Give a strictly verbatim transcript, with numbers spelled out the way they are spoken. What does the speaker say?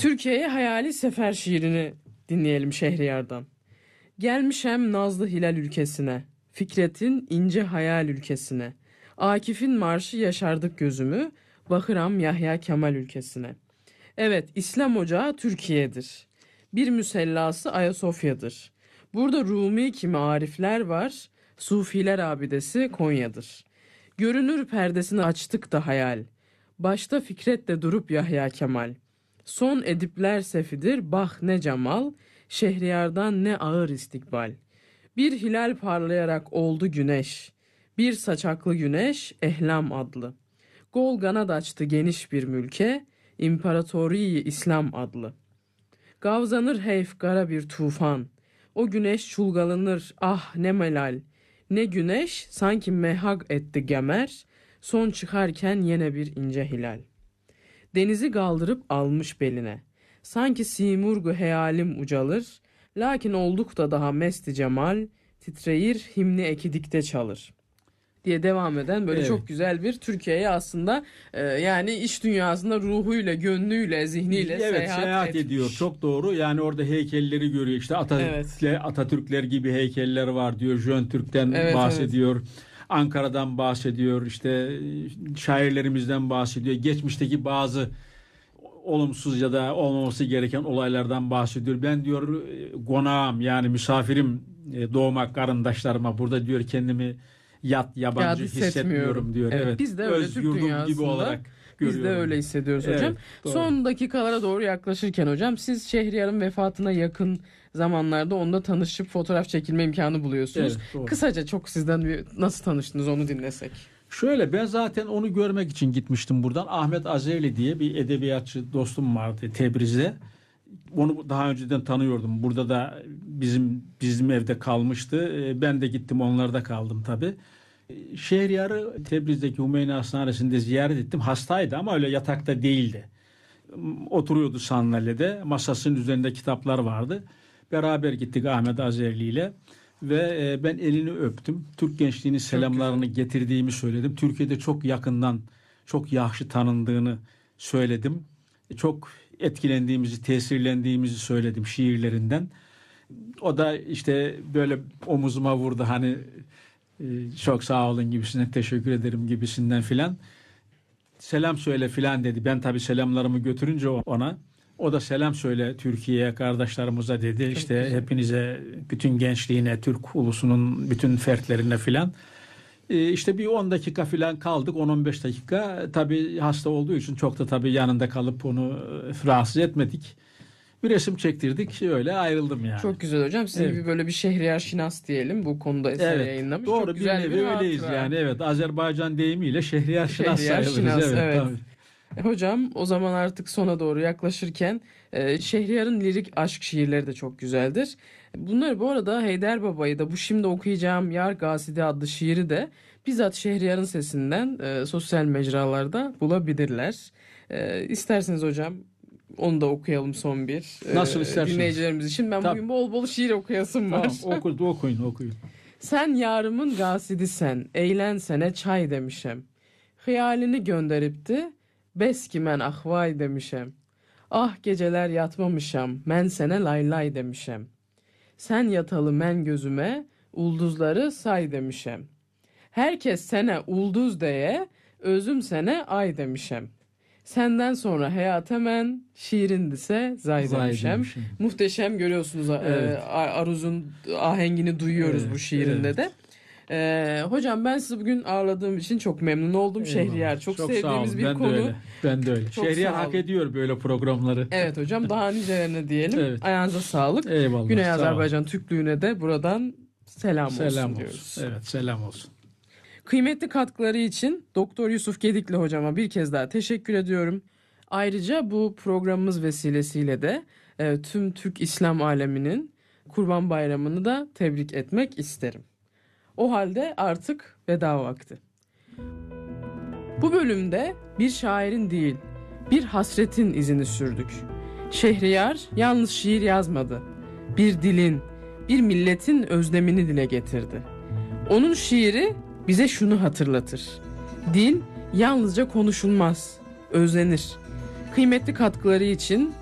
Türkiye'ye hayali sefer şiirini dinleyelim Şehriyar'dan. Gelmişem nazlı hilal ülkesine, Fikret'in ince hayal ülkesine. Akif'in marşı yaşardık gözümü, bakıram Yahya Kemal ülkesine. Evet, İslam ocağı Türkiye'dir. Bir müsellası Ayasofya'dır. Burada Rumi kimi arifler var, Sufiler abidesi Konya'dır. Görünür perdesini açtık da hayal. Başta Fikret'le durup Yahya Kemal. Son edipler sefidir, bah ne cemal, Şehriyar'dan ne ağır istikbal. Bir hilal parlayarak oldu güneş, bir saçaklı güneş Ehlam adlı. Gol ganad açtı geniş bir mülke, İmparatoriyi İslam adlı. Gavzanır heyf gara bir tufan, o güneş çulgalanır ah ne melal. Ne güneş sanki mehag etti gemer, son çıkarken yine bir ince hilal. Denizi kaldırıp almış beline, sanki simurgu heyalim ucalır, lakin olduk da daha mesti cemal, titreyir himni ekidikte çalır diye devam eden böyle evet. Çok güzel bir Türkiye'ye aslında e, yani iç dünyasında ruhuyla, gönlüyle, zihniyle evet, seyahat, seyahat ediyor. Çok doğru. Yani orada heykelleri görüyor. İşte Atatürkler, evet. Atatürkler gibi heykeller var diyor. Jön Türk'ten evet, bahsediyor. Evet. Ankara'dan bahsediyor. İşte şairlerimizden bahsediyor. Geçmişteki bazı olumsuz ya da olmaması gereken olaylardan bahsediyor. Ben diyor konağım yani misafirim doğmak karındaşlarıma burada diyor kendimi yat yabancı ya, hissetmiyorum diyor. Evet, evet. Biz de öyle Türk dünyasında gibi olarak biz de öyle hissediyoruz hocam. Evet, son dakikalara doğru yaklaşırken hocam siz Şehriyar'ın vefatına yakın zamanlarda onunla tanışıp fotoğraf çekilme imkanı buluyorsunuz. Evet, kısaca çok sizden bir nasıl tanıştınız onu dinlesek. Şöyle ben zaten onu görmek için gitmiştim buradan. Ahmet Azerli diye bir edebiyatçı dostum vardı Tebriz'de. Onu daha önceden tanıyordum. Burada da bizim bizim evde kalmıştı. Ben de gittim onlarda kaldım tabii. Şehriyar'ı Tebriz'deki Hümeyni Hastanesi'nde ziyaret ettim. Hastaydı ama öyle yatakta değildi. Oturuyordu sandalyede. Masasının üzerinde kitaplar vardı. Beraber gittik Ahmet Azerli ile. Ve ben elini öptüm. Türk gençliğinin selamlarını getirdiğimi söyledim. Türkiye'de çok yakından, çok yaxşı tanındığını söyledim. Çok etkilendiğimizi, tesirlendiğimizi söyledim şiirlerinden. O da işte böyle omuzuma vurdu hani çok sağ olun gibisinden, teşekkür ederim gibisinden filan. Selam söyle filan dedi. Ben tabii selamlarımı götürünce ona. O da selam söyle Türkiye'ye, kardeşlerimize dedi. Çok işte güzel. Hepinize, bütün gençliğine, Türk ulusunun bütün fertlerine filan. Ee, işte bir on dakika filan kaldık. on on beş dakika. Tabii hasta olduğu için çok da tabii yanında kalıp onu rahatsız etmedik. Bir resim çektirdik. Öyle ayrıldım yani. Çok güzel hocam. Sizin evet. gibi böyle bir Şehriyar şinas diyelim. Bu konuda eser evet. yayınlamış. Doğru, çok bir güzel nevi öyleyiz yani. Evet. Azerbaycan deyimiyle Şehriyar şinas Şehriyar sayılırız. Şinas, evet. evet. Tabii. Hocam o zaman artık sona doğru yaklaşırken e, Şehriyar'ın lirik aşk şiirleri de çok güzeldir. Bunları bu arada Heyder Baba'yı da bu şimdi okuyacağım Yar Gasidi adlı şiiri de bizzat Şehriyar'ın sesinden e, sosyal mecralarda bulabilirler. E, isterseniz hocam onu da okuyalım son bir. Nasıl isterseniz. Dinleyicilerimiz için. Ben Tabii. bugün bol bol şiir okuyasım var. Tamam, oku, okuyun okuyun. Sen yarımın gasidi sen, eğlensene çay demişem. Hıyalini gönderipti, beski men ahvay demişem. Ah geceler yatmamışam, men sene lay lay demişem. Sen yatalı men gözüme, ulduzları say demişem. Herkes sene ulduz deye, özüm sene ay demişem. Senden sonra hayat hemen şiirindise zay, zay demişem. demişem. Muhteşem görüyorsunuz evet. e, Aruz'un ahengini duyuyoruz evet, bu şiirinde evet. de. E, hocam ben sizi bugün ağırladığım için çok memnun oldum. Eyvallah. Şehriyar çok, çok sevdiğimiz bir ben konu. De öyle. Ben de öyle. Çok Şehriyar hak ediyor böyle programları. Evet hocam daha nicelerine diyelim. Evet. Ayağınıza sağlık. Eyvallah. Güney Azerbaycan Türklüğüne de buradan selam, selam olsun, olsun diyoruz. Evet selam olsun. Kıymetli katkıları için Doktor Yusuf Gedikli hocama bir kez daha teşekkür ediyorum. Ayrıca bu programımız vesilesiyle de e, tüm Türk İslam aleminin Kurban Bayramı'nı da tebrik etmek isterim. O halde artık veda vakti. Bu bölümde bir şairin değil, bir hasretin izini sürdük. Şehriyar yalnız şiir yazmadı. Bir dilin, bir milletin özlemini dile getirdi. Onun şiiri bize şunu hatırlatır. Dil yalnızca konuşulmaz, özlenir. Kıymetli katkıları için